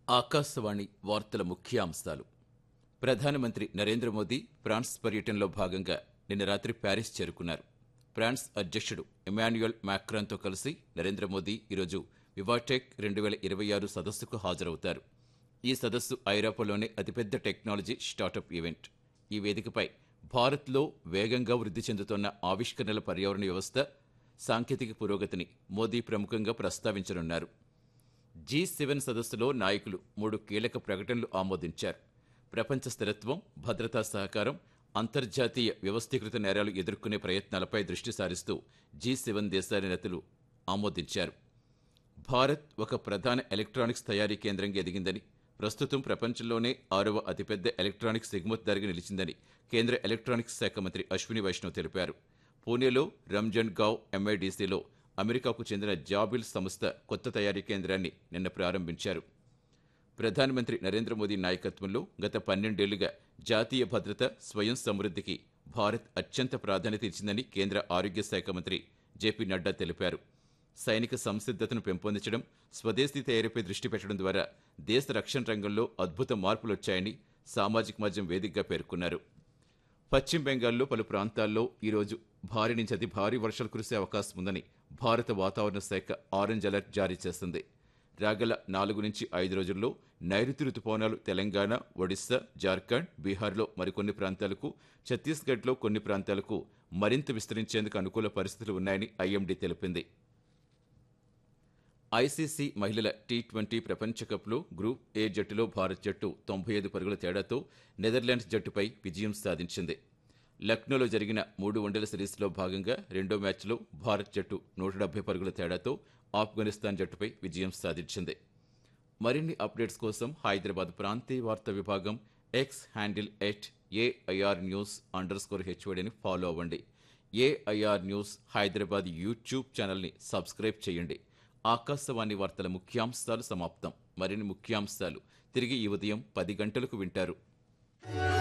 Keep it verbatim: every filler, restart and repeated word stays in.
ఆకాశవాణి వార్తల ముఖ్యాంశాలు. ప్రధానమంత్రి నరేంద్ర మోదీ ఫ్రాన్స్ పర్యటనలో భాగంగా నిన్న రాత్రి ప్యారిస్ చేరుకున్నారు. ఫ్రాన్స్ అధ్యక్షుడు ఎమాన్యుయల్ మాక్రాన్తో కలిసి నరేంద్ర మోదీ ఈరోజు వివాటెక్ రెండు వేల ఇరవై ఆరు సదస్సుకు హాజరవుతారు. ఈ సదస్సు ఐరోపాలోనే అతిపెద్ద టెక్నాలజీ స్టార్టప్ ఈవెంట్. ఈ వేదికపై భారత్లో వేగంగా వృద్ధి చెందుతున్న ఆవిష్కరణల పర్యావరణ వ్యవస్థ, సాంకేతిక పురోగతిని మోదీ ప్రముఖంగా ప్రస్తావించనున్నారు. జీ సెవెన్ సదస్సులో నాయకులు మూడు కీలక ప్రకటనలు ఆమోదించారు. ప్రపంచ స్థిరత్వం, భద్రతా సహకారం, అంతర్జాతీయ వ్యవస్థీకృత నేరాలు ఎదుర్కొనే ప్రయత్నాలపై దృష్టి సారిస్తూ జీ సెవెన్ దేశాల నేతలు ఆమోదించారు. భారత్ ఒక ప్రధాన ఎలక్ట్రానిక్స్ తయారీ కేంద్రంగా ఎదిగిందని, ప్రస్తుతం ప్రపంచంలోనే ఆరవ అతిపెద్ద ఎలక్ట్రానిక్స్ ఎగుమతిదారుగా నిలిచిందని కేంద్ర ఎలక్ట్రానిక్స్ శాఖ మంత్రి అశ్విని వైష్ణవ్ తెలిపారు. పూణేలో రంజన్ గావ్ ఎంఐడిసిలో అమెరికాకు చెందిన జాబిల్ సంస్థ కొత్త తయారీ కేంద్రాన్ని నిన్న ప్రారంభించారు. ప్రధానమంత్రి నరేంద్ర మోదీ నాయకత్వంలో గత పన్నెండేళ్లుగా జాతీయ భద్రత, స్వయం సమృద్ధికి భారత్ అత్యంత ప్రాధాన్యత ఇచ్చిందని కేంద్ర ఆరోగ్య శాఖ మంత్రి జేపీ నడ్డా తెలిపారు. సైనిక సంసిద్ధతను పెంపొందించడం, స్వదేశీ తయారీపై దృష్టి పెట్టడం ద్వారా దేశ రక్షణ రంగంలో అద్భుత మార్పులొచ్చాయని సామాజిక మాధ్యమం వేదికగా పేర్కొన్నారు. పశ్చిమ బెంగాల్లో పలు ప్రాంతాల్లో ఈరోజు భారీ నుంచి అతి భారీ వర్షాలు కురిసే అవకాశం ఉందని భారత వాతావరణ శాఖ ఆరెంజ్ అలర్ట్ జారీ చేసింది. రాగల నాలుగు నుంచి ఐదు రోజుల్లో నైరుతి రుతుపవనాలు తెలంగాణ, ఒడిశా, జార్ఖండ్, బీహార్లో మరికొన్ని ప్రాంతాలకు, ఛత్తీస్గఢ్లో కొన్ని ప్రాంతాలకు మరింత విస్తరించేందుకు అనుకూల పరిస్థితులు ఉన్నాయని ఐఎండీ తెలిపింది. ఐసీసీ మహిళల టీ ట్వంటీ ప్రపంచ కప్లో గ్రూప్ ఏ జట్టులో భారత్ జట్టు తొంభై ఐదు పరుగుల తేడాతో నెదర్లాండ్స్ జట్టుపై విజయం సాధించింది. లక్నోలో జరిగిన మూడు వన్డేల సిరీస్లో భాగంగా రెండో మ్యాచ్లో భారత్ జట్టు నూట డెబ్బై పరుగుల తేడాతో ఆఫ్ఘనిస్తాన్ జట్టుపై విజయం సాధించింది. మరిన్ని అప్డేట్స్ కోసం హైదరాబాద్ ప్రాంతీయ వార్తా విభాగం X handle at AIR news under score హెచ్ఓడిని follow అవ్వండి. ఏఐఆర్ న్యూస్ హైదరాబాద్ యూట్యూబ్ ఛానల్ని సబ్స్క్రైబ్ చేయండి. ఆకాశవాణి వార్తల ముఖ్యాంశాలు సమాప్తం. మరిన్ని ముఖ్యాంశాలు తిరిగి ఈ ఉదయం పది గంటలకు వింటారు.